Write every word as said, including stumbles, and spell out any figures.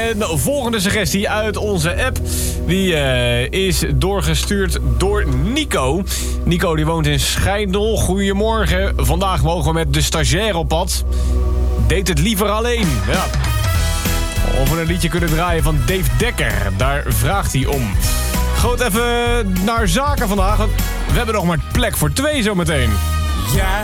een volgende suggestie uit onze app. Die uh, is doorgestuurd door Nico. Nico die woont in Schijndel. Goedemorgen. Vandaag mogen we met de stagiair op pad. Deed het liever alleen. Ja. Of we een liedje kunnen draaien van Dave Dekker. Daar vraagt hij om. Goed, even naar zaken vandaag. Want we hebben nog maar plek voor twee zometeen. Ja.